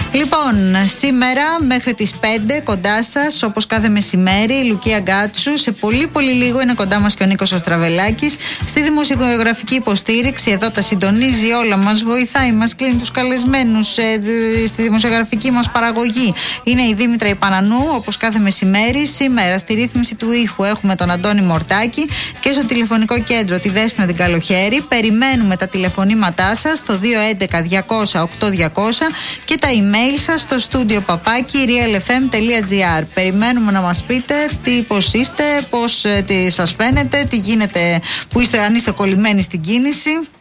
Λοιπόν, σήμερα μέχρι τις 5 κοντά σας, όπως κάθε μεσημέρι, η Λουκία Γκάτσου. Σε πολύ πολύ λίγο είναι κοντά μας και ο Νίκος Αστραβελάκης. Στη δημοσιογραφική υποστήριξη, εδώ τα συντονίζει όλα, μας βοηθάει, μας κλείνει τους καλεσμένους στη δημοσιογραφική μας παραγωγή. Είναι η Δήμητρα Ιπανανού, όπως κάθε μεσημέρι. Σήμερα στη ρύθμιση του ήχου έχουμε τον Αντώνη Μορτάκη και στο τηλεφωνικό κέντρο τη Δέσποινα την Καλοχέρη. Περιμένουμε τα τηλεφωνήματά σας στο 211 200 8200 και τα email σας στο studio papaki.realfm.gr. Περιμένουμε να μας πείτε πώς είστε, πώς σας φαίνεται, τι γίνεται, που είστε, αν είστε κολλημένοι στην κίνηση.